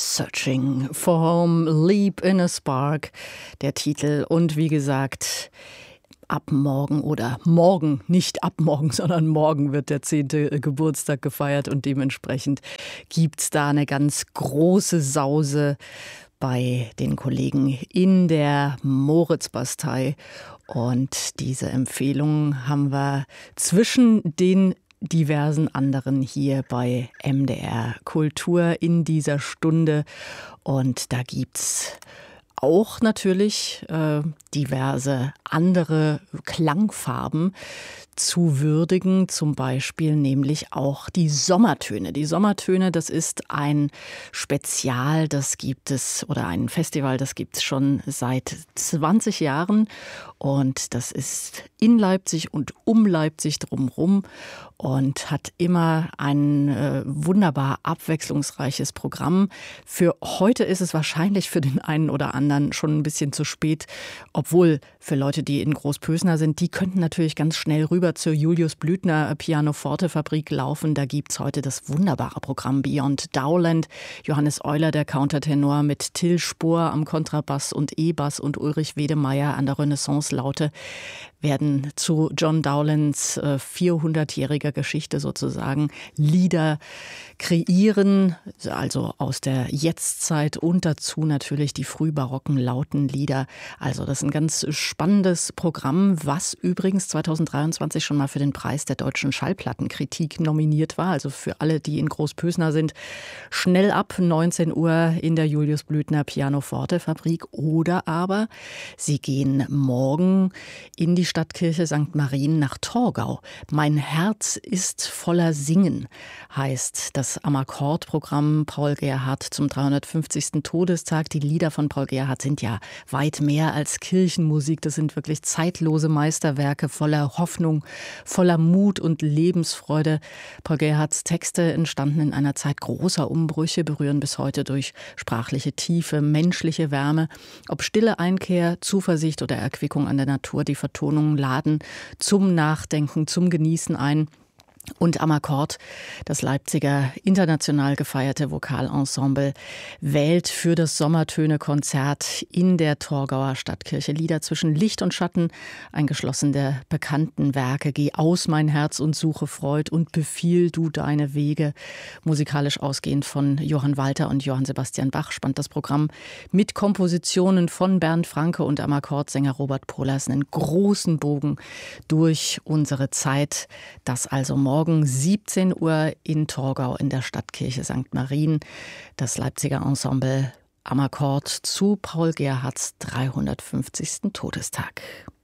Searching for Home, Leap in a Spark, der Titel. Und wie gesagt, ab morgen oder morgen, nicht ab morgen, sondern morgen wird der 10. Geburtstag gefeiert und dementsprechend gibt es da eine ganz große Sause bei den Kollegen in der Moritzbastei. Und diese Empfehlung haben wir zwischen den diversen anderen hier bei MDR Kultur in dieser Stunde. Und da gibt's auch natürlich diverse andere Klangfarben zu würdigen, zum Beispiel nämlich auch die Sommertöne. Die Sommertöne, das ist ein Spezial, das gibt es, oder ein Festival, das gibt es schon seit 20 Jahren und das ist in Leipzig und um Leipzig drumherum und hat immer ein wunderbar abwechslungsreiches Programm. Für heute ist es wahrscheinlich für den einen oder anderen schon ein bisschen zu spät, obwohl für Leute, die in Großpösner sind, die könnten natürlich ganz schnell rüber zur Julius Blüthner Pianoforte-Fabrik laufen. Da gibt's heute das wunderbare Programm Beyond Dowland. Johannes Euler, der Countertenor, mit Till Spohr am Kontrabass und E-Bass und Ulrich Wedemeyer an der Renaissance-Laute werden zu John Dowlands 400-jähriger Geschichte sozusagen Lieder kreieren, also aus der Jetztzeit und dazu natürlich die frühbarocken lauten Lieder. Also das ist ein ganz spannendes Programm, was übrigens 2023 schon mal für den Preis der deutschen Schallplattenkritik nominiert war. Also für alle, die in Großpösner sind, schnell ab 19 Uhr in der Julius Blüthner Pianoforte-Fabrik oder aber Sie gehen morgen in die Stadtkirche St. Marien nach Torgau. Mein Herz ist voller Singen, heißt das Am-Akkord-Programm Paul Gerhardt zum 350. Todestag. Die Lieder von Paul Gerhardt sind ja weit mehr als Kirchenmusik. Das sind wirklich zeitlose Meisterwerke voller Hoffnung, voller Mut und Lebensfreude. Paul Gerhardts Texte entstanden in einer Zeit großer Umbrüche, berühren bis heute durch sprachliche Tiefe, menschliche Wärme. Ob stille Einkehr, Zuversicht oder Erquickung an der Natur, die Vertonungen laden zum Nachdenken, zum Genießen ein. Und Am-Akkord, das Leipziger international gefeierte Vokalensemble, wählt für das Sommertöne-Konzert in der Torgauer Stadtkirche Lieder zwischen Licht und Schatten, eingeschlossen der bekannten Werke Geh aus, mein Herz und suche Freud und Befiehl du deine Wege. Musikalisch ausgehend von Johann Walter und Johann Sebastian Bach spannt das Programm mit Kompositionen von Bernd Franke und Am-Akkord-Sänger Robert Pohlers einen großen Bogen durch unsere Zeit. Das also morgen 17 Uhr in Torgau in der Stadtkirche St. Marien. Das Leipziger Ensemble Am-Akkord zu Paul Gerhardts 350. Todestag.